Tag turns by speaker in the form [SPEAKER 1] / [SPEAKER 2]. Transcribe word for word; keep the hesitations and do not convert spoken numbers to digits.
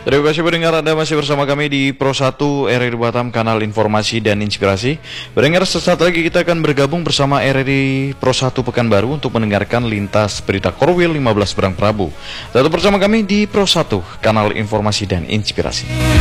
[SPEAKER 1] Terima kasih pendengar, Anda masih bersama kami di Pro satu R R I Batam, kanal informasi dan inspirasi. Pendengar, sesaat lagi kita akan bergabung bersama R R I Pro satu Pekanbaru untuk mendengarkan lintas berita Korwil lima belas Berang Prabu. Tetap bersama kami di Pro satu, kanal informasi dan inspirasi.